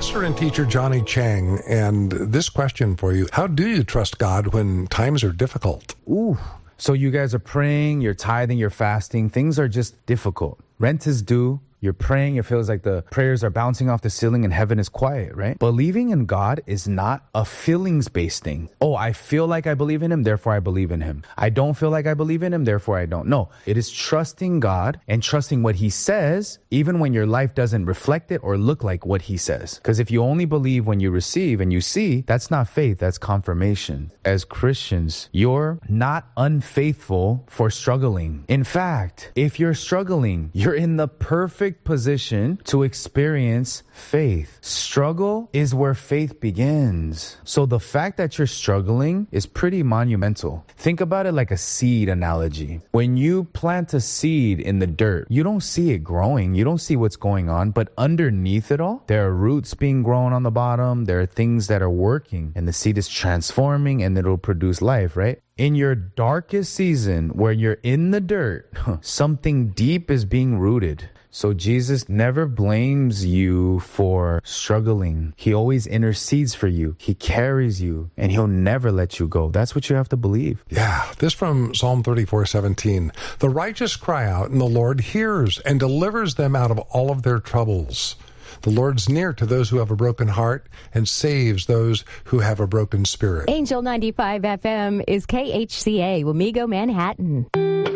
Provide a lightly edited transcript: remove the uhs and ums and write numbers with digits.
Pastor and teacher Johnny Chang, and this question for you. How do you trust God when times are difficult? Ooh. So you guys are praying, you're tithing, you're fasting. Things are just difficult. Rent is due. You're praying, it feels like the prayers are bouncing off the ceiling and heaven is quiet, right? Believing in God is not a feelings-based thing. Oh, I feel like I believe in him, therefore I believe in him. I don't feel like I believe in him, therefore I don't. No, it is trusting God and trusting what he says, even when your life doesn't reflect it or look like what he says. Because if you only believe when you receive and you see, that's not faith, that's confirmation. As Christians, you're not unfaithful for struggling. In fact, if you're struggling, you're in the perfect position to experience faith. Struggle is where faith begins. So the fact that you're struggling is pretty monumental. Think about it like a seed analogy. When you plant a seed in the dirt, you don't see it growing. You don't see what's going on, but underneath it all, there are roots being grown on the bottom. There are things that are working and the seed is transforming and it'll produce life, right? In your darkest season, where you're in the dirt, something deep is being rooted. So Jesus never blames you for struggling. He always intercedes for you. He carries you, and he'll never let you go. That's what you have to believe. Yeah, this from Psalm 34:17. The righteous cry out, and the Lord hears and delivers them out of all of their troubles. The Lord's near to those who have a broken heart and saves those who have a broken spirit. Angel 95 FM is KHCA, Wamego, Manhattan.